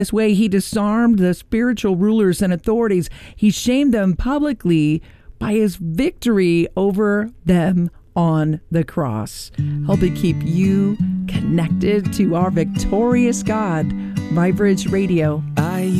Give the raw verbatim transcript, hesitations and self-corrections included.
This way, he disarmed the spiritual rulers and authorities. He shamed them publicly by his victory over them on the cross. Helping keep you connected to our victorious God. Vibrage Radio. I